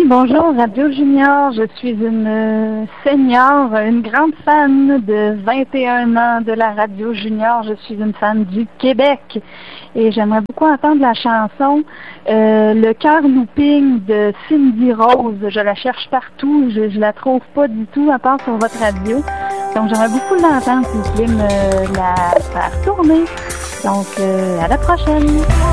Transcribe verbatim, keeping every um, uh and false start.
bonjour Radio Junior. Je suis une euh, senior, une grande fan de vingt et un ans de la Radio Junior. Je suis une fan du Québec et j'aimerais beaucoup entendre la chanson euh, Le cœur looping de Cindy Rose. Je la cherche partout, je, je la trouve pas du tout à part sur votre radio. Donc j'aimerais beaucoup l'entendre, s'il vous plaît me la faire tourner. Donc euh, à la prochaine.